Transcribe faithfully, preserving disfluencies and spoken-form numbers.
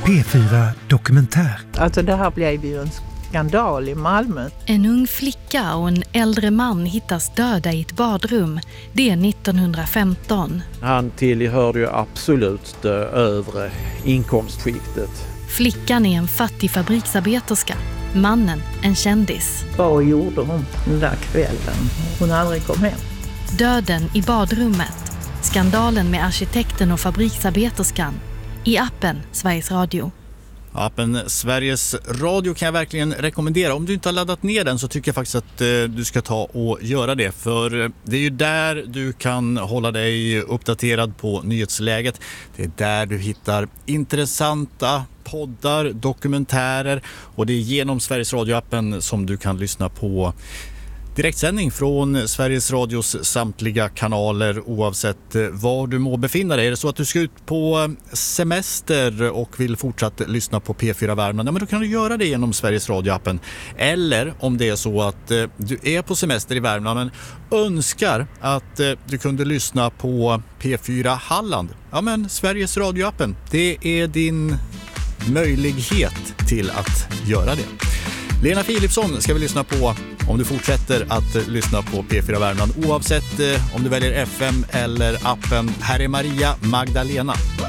P fyra Dokumentär. Alltså det här blev ju en skandal i Malmö. En ung flicka och en äldre man hittas döda i ett badrum. Det är nittonhundrafemton. Han tillhörde ju absolut det övre inkomstskiktet. Flickan är en fattig fabriksarbeterska. Mannen en kändis. Vad gjorde hon den där kvällen? Hon aldrig kom hem. Döden i badrummet. Skandalen med arkitekten och fabriksarbeterskan. I appen Sveriges Radio. Appen Sveriges Radio kan jag verkligen rekommendera. Om du inte har laddat ner den så tycker jag faktiskt att eh, du ska ta och göra det. För det är ju där du kan hålla dig uppdaterad på nyhetsläget. Det är där du hittar intressanta poddar, dokumentärer. Och det är genom Sveriges Radio-appen som du kan lyssna på direktsändning från Sveriges Radios samtliga kanaler oavsett var du må befinna dig. Är det så att du ska ut på semester och vill fortsatt lyssna på P fyra Värmland, ja, men då kan du göra det genom Sveriges Radio-appen. Eller om det är så att eh, du är på semester i Värmland men önskar att eh, du kunde lyssna på P fyra Halland. Ja, men Sveriges Radio-appen, det är din möjlighet till att göra det. Lena Philipsson ska vi lyssna på om du fortsätter att lyssna på P fyra Värmland oavsett eh, om du väljer F M eller appen. Här är Maria Magdalena.